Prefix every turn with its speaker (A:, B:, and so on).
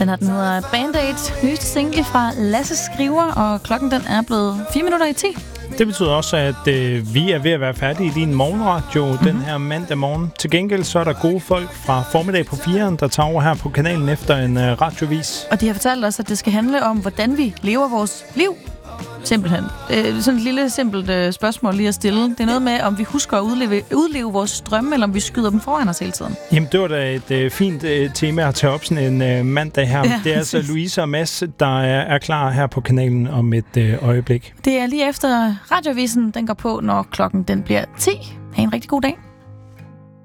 A: Den hedder Band-Aid, nyeste single fra Lasse Skriver, og klokken den er blevet 10:04.
B: Det betyder også, at vi er ved at være færdige i din morgenradio den her mandag morgen. Til gengæld så er der gode folk fra formiddag på 4'eren, der tager over her på kanalen efter en radiovis.
A: Og de har fortalt os, at det skal handle om, hvordan vi lever vores liv. Simpelthen. Sådan et lille simpelt spørgsmål lige at stille. Det er noget med, om vi husker at udleve vores drømme, eller om vi skyder dem foran os hele tiden.
B: Jamen, det var da et fint tema at tage op sådan en mandag her. Ja, det er altså Louise og Mads, der er klar her på kanalen om et øjeblik.
A: Det er lige efter radiovisen, den går på, når klokken den bliver 10. Ha' en rigtig god dag.